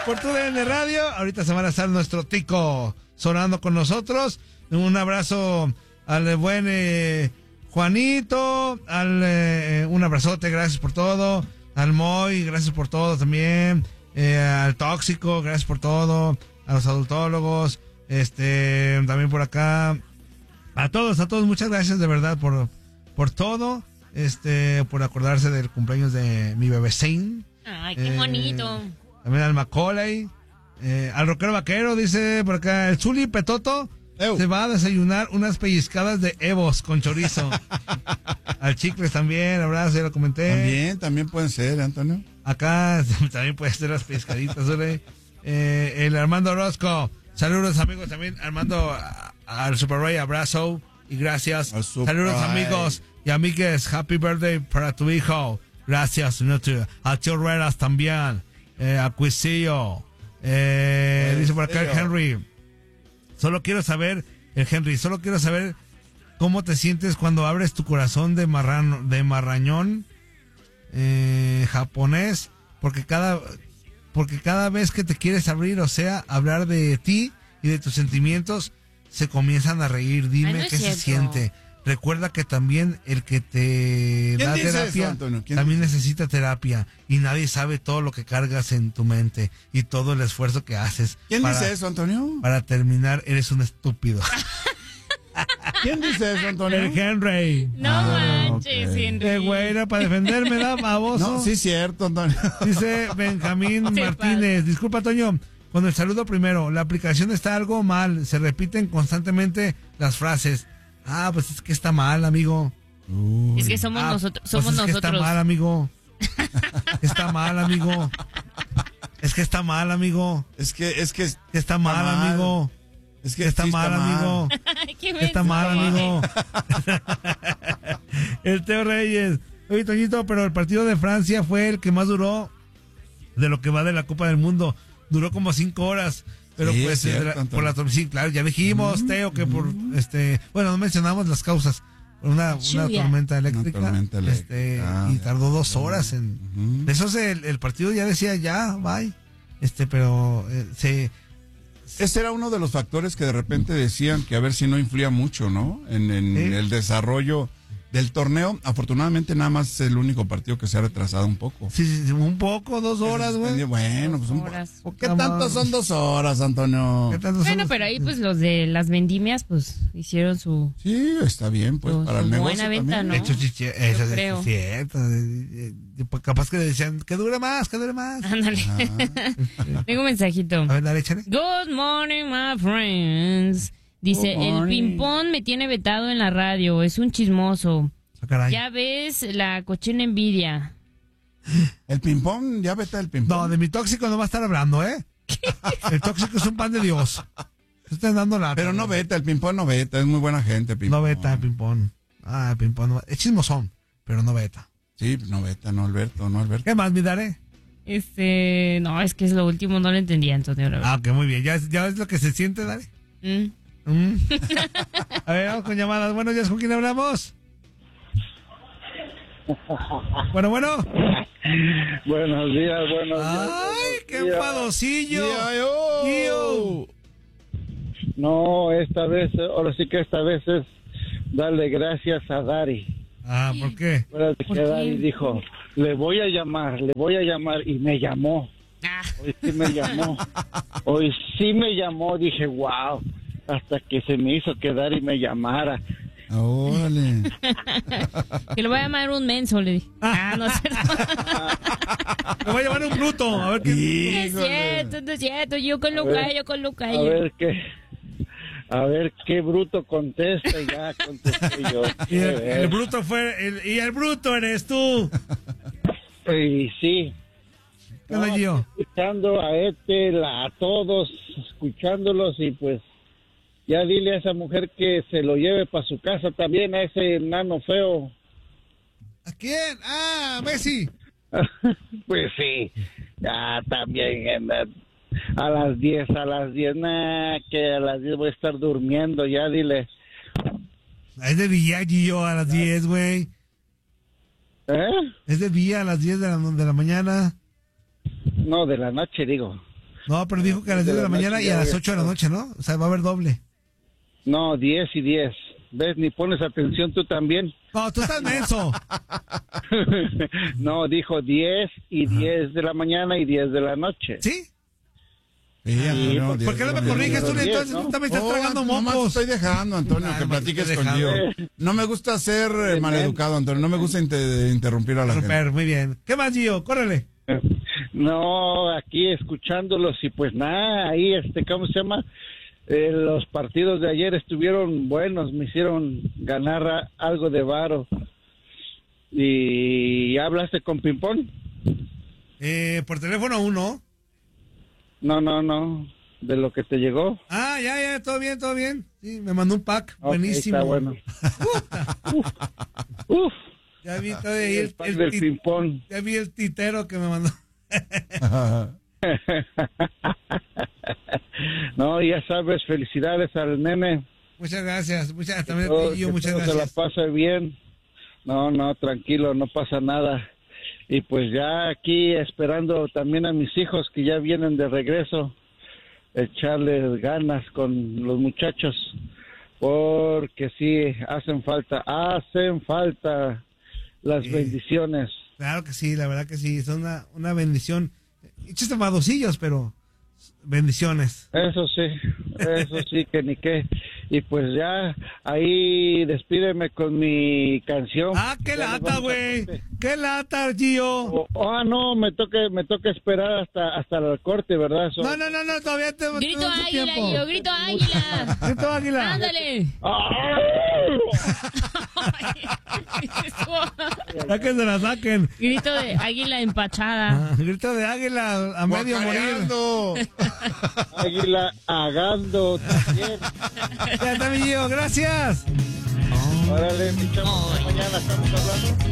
por tu DN Radio. Ahorita se van a estar nuestro Tico sonando con nosotros. Un abrazo al buen Juanito, un abrazote, gracias por todo. Al Moy, gracias por todo también. Al Tóxico, gracias por todo. A los adultólogos, también por acá. A todos, muchas gracias de verdad por todo. Por acordarse del cumpleaños de mi bebé Zane. Ay, qué bonito. También al Macaulay, al Rockero Vaquero, dice por acá, el Zuli Petoto se va a desayunar unas pellizcadas de Evos con chorizo. Al Chicles también, abrazo, ya lo comenté. También pueden ser, Antonio. Acá también pueden ser las pellizcaditas, el Armando Orozco, saludos amigos también, Armando, al Super Ray, abrazo y gracias. Saludos amigos y amigues, happy birthday para tu hijo. Gracias, a Tío Ruedas también, a Cuisillo, dice por acá el Henry. Solo quiero saber cómo te sientes cuando abres tu corazón de marrañón japonés, porque cada vez que te quieres abrir, o sea, hablar de ti y de tus sentimientos, se comienzan a reír. Dime qué se siente. Recuerda que también el que te da terapia también necesita terapia, y nadie sabe todo lo que cargas en tu mente y todo el esfuerzo que haces. ¿Quién dice eso, Antonio? Para terminar, eres un estúpido. ¿Quién dice eso, Antonio? El Henry. No manches, okay. Henry. Güey, era para defenderme, ¿da, baboso? No, sí, cierto, Antonio. Dice Benjamín Martínez. Disculpa, Toño, con el saludo primero. La aplicación está algo mal. Se repiten constantemente las frases. Pues es que está mal, amigo. Es que somos nosotros. Somos nosotros. Que está mal, amigo. Está mal, amigo. Es que está mal, amigo. Es que está mal, amigo. Es que está mal, amigo. Está mal, amigo. El Teo Reyes. Oye, Toñito, pero el partido de Francia fue el que más duró de lo que va de la Copa del Mundo. Duró como 5 horas. Pero sí, pues cierto, por la sí, claro, ya dijimos, Teo, que por no mencionamos las causas. Una tormenta eléctrica. Y tardó 2 horas en. Eso el partido ya decía ya, bye. Pero ese era uno de los factores que de repente decían que a ver si no influía mucho, ¿no? En el desarrollo del torneo. Afortunadamente nada más es el único partido que se ha retrasado un poco. Sí, un poco, 2 horas, güey. Bueno, pues ¿qué tanto son 2 horas, Antonio? Bueno, pero ahí pues los de las vendimias pues hicieron su... Sí, está bien, pues para el negocio buena venta, también. ¿no? De hecho, eso es cierto. Pues capaz que le decían, que dure más. Ándale. Tengo un mensajito. A ver, dale, échale. Good morning, my friends. Dice, el ping-pong me tiene vetado en la radio, es un chismoso. Ya ves la cochina envidia. ¿El ping-pong? ¿Ya veta el ping-pong? No, de mi tóxico no va a estar hablando, ¿eh? El tóxico es un pan de Dios. Estás dando la... Pero no veta, el ping-pong no veta, es muy buena gente, ping-pong. No veta el ping-pong. El ping-pong no... Es chismosón, pero no veta. Sí, no veta, no Alberto. ¿Qué más, mi Dare? No, es que es lo último, no lo entendía, Antonio. Ok, muy bien. ¿Ya es lo que se siente, Dare? A ver, vamos con llamadas. Buenos días, ¿con quién hablamos? Bueno. Buenos días. ¡Ay, qué enfadosillo! No, ahora sí que esta vez es darle gracias a Dari. ¿Por qué? Que Dari dijo, le voy a llamar, y me llamó. Hoy sí me llamó, dije, wow, hasta que se me hizo quedar y me llamara. ¡Órale! Que lo voy a llamar un menso, le dije. No es cierto. Le voy a llamar un bruto, a ver qué... No es cierto, yo con Luca. A ver qué bruto contesta, y ya contesté yo. Y el bruto y el bruto eres tú. Y sí. Escuchando a a todos, escuchándolos, y pues ya dile a esa mujer que se lo lleve para su casa también, a ese nano feo. ¿A quién? Messi. Pues sí, ya también a las 10, que a las 10 voy a estar durmiendo, ya dile. Es de día, Gio, a las 10, güey. ¿Eh? Es de día a las 10 de la mañana. No, de la noche, digo. No, pero dijo que a las 10 de la mañana y a las 8 de la noche, ¿no? O sea, va a haber doble. No, 10 y 10. ¿Ves? Ni pones atención tú también. No, tú estás menso. No, dijo 10 y 10 de la mañana y 10 de la noche. ¿Sí? Sí, Antonio, ¿Por qué no me corriges tú entonces? ¿no? Tú también estás tragando nomás mocos. estoy dejando, Antonio, que platiques conmigo. No me gusta ser maleducado, Antonio. No me gusta interrumpir a la gente. Super, muy bien. ¿Qué más, Gio? Córrele. No, aquí escuchándolos y pues nada, ahí ¿cómo se llama? Los partidos de ayer estuvieron buenos, me hicieron ganar algo de varo. ¿Y ya hablaste con Pimpón? Por teléfono 1. No, de lo que te llegó. Ah, ya, todo bien. Sí, me mandó un pack, Okay, buenísimo. está bueno. Uf. Ya vi todo ahí El pack del Pimpón. Ya vi el titero que me mandó. No, ya sabes, felicidades al nene. Muchas gracias, también Que muchas todo gracias. se la pase bien. No, tranquilo, no pasa nada. Y pues ya aquí esperando también a mis hijos que ya vienen de regreso, echarles ganas con los muchachos, porque sí, hacen falta las bendiciones. Claro que sí, la verdad que sí, son una bendición. Hechos madosillos, pero bendiciones. Eso sí, que ni qué. Y pues ya, ahí despídeme con mi canción. Ah, qué lata, güey. Qué lata, Gio. No, me toca esperar hasta el corte, ¿verdad? No, todavía te Grito águila, Gio, grito águila. Grito águila. Ándale. Ya que se la saquen. Grito de águila empachada. Grito de águila a medio morir. Águila agando también. Ya está, mi Gio, gracias. Órale, mi chavo, mañana estamos hablando.